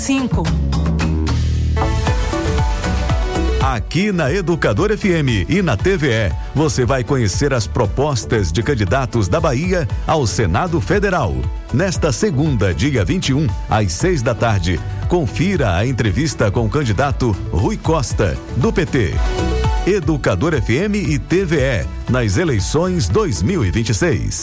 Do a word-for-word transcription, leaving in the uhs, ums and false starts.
cinco. Aqui na Educador F M e na T V E, você vai conhecer as propostas de candidatos da Bahia ao Senado Federal. Nesta segunda, dia vinte e um, às seis da tarde, confira a entrevista com o candidato Rui Costa, do P T. Educador F M e T V E, nas eleições dois mil e vinte e seis.